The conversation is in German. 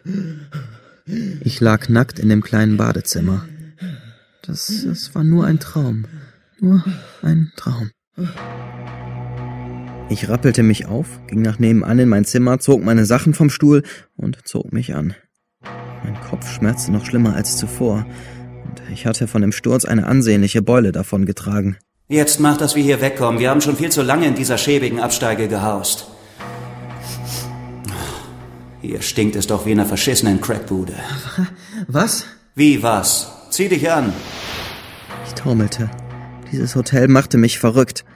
Ich lag nackt in dem kleinen Badezimmer. Das war nur ein Traum. Nur ein Traum. Ich rappelte mich auf, ging nach nebenan in mein Zimmer, zog meine Sachen vom Stuhl und zog mich an. Mein Kopf schmerzte noch schlimmer als zuvor und ich hatte von dem Sturz eine ansehnliche Beule davongetragen. Jetzt mach, dass wir hier wegkommen. Wir haben schon viel zu lange in dieser schäbigen Absteige gehaust. Hier stinkt es doch wie in einer verschissenen Crackbude. Was? Wie was? Zieh dich an. Ich taumelte. Dieses Hotel machte mich verrückt.